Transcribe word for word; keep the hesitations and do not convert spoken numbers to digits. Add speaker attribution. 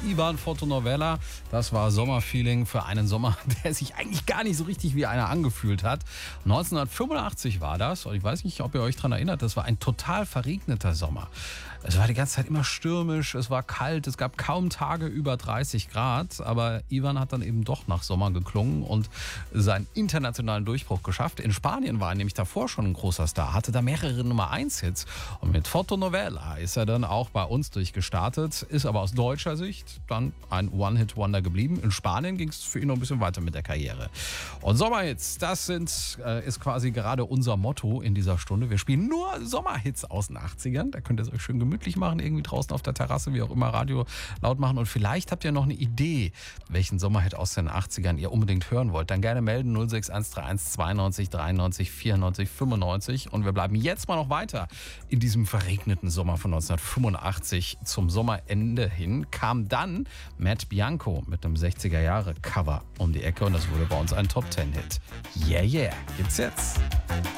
Speaker 1: Ivan Fotonovella. Das war Sommerfeeling für einen Sommer, der sich eigentlich gar nicht so richtig wie einer angefühlt hat. neunzehnhundertfünfundachtzig war das. Und ich weiß nicht, ob ihr euch daran erinnert. Das war ein total verregneter Sommer. Es war die ganze Zeit immer stürmisch, es war kalt, es gab kaum Tage über dreißig Grad. Aber Ivan hat dann eben doch nach Sommer geklungen und seinen internationalen Durchbruch geschafft. In Spanien war er nämlich davor schon ein großer Star, hatte da mehrere Nummer eins Hits. Und mit Fotonovella ist er dann auch bei uns durchgestartet, ist aber aus deutscher Sicht dann ein One-Hit-Wonder geblieben. In Spanien ging es für ihn noch ein bisschen weiter mit der Karriere. Und Sommerhits, das sind, äh, ist quasi gerade unser Motto in dieser Stunde. Wir spielen nur Sommerhits aus den achtzigern. Da könnt ihr es euch schön gemütlich machen, irgendwie draußen auf der Terrasse, wie auch immer, Radio laut machen. Und vielleicht habt ihr noch eine Idee, welchen Sommerhit aus den achtzigern ihr unbedingt hören wollt. Dann gerne melden null sechs eins drei eins zweiundneunzig dreiundneunzig vierundneunzig fünfundneunzig. Und wir bleiben jetzt mal noch weiter in diesem verregneten Sommer von neunzehnhundertfünfundachtzig. Zum Sommerende hin kam dann Matt Bianco mit einem sechziger-Jahre-Cover um die Ecke und das wurde bei uns ein Top-Ten-Hit. Yeah, yeah, gibt's jetzt.